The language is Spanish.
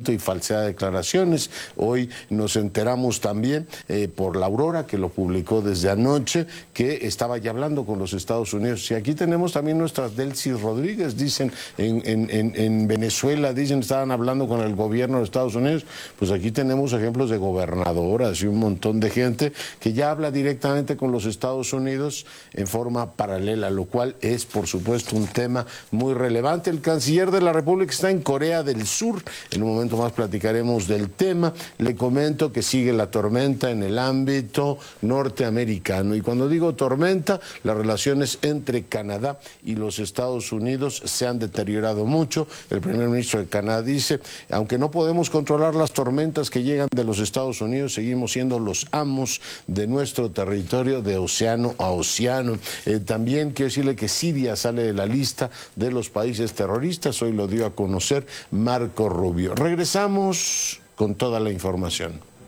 y falsedad de declaraciones. Hoy nos enteramos también por La Aurora, que lo publicó desde anoche, que estaba ya hablando con los Estados Unidos. Y aquí tenemos también nuestras Delcy Rodríguez, dicen en Venezuela, dicen estaban hablando con el gobierno de Estados Unidos. Pues aquí tenemos ejemplos de gobernadoras y un montón de gente que ya habla directamente con los Estados Unidos en forma paralela, lo cual es, por supuesto, un tema muy relevante. El canciller de la República está en Corea del Sur. En un momento más platicaremos del tema. Le comento que sigue la tormenta en el ámbito norteamericano. Y cuando digo tormenta, las relaciones entre Canadá y los Estados Unidos se han deteriorado mucho. El primer ministro de Canadá dice, aunque no podemos controlar las tormentas que llegan de los Estados Unidos, seguimos siendo los amos de nuestro territorio de océano a océano. También quiero decirle que Siria sale de la lista de los países terroristas. Hoy lo dio a conocer Marco Rubio. Regresamos con toda la información.